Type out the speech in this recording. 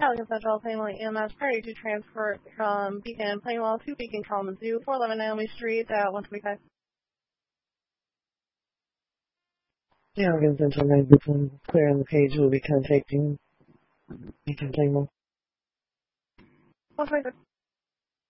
Pelican Central, Plainwell EMS, priority to transfer from Beacon Plainwell to Beacon Kalamazoo, 411 Naomi Street, 125. Pelican Central 961, clear on the page, will be contacting Beacon Plainwell. 125.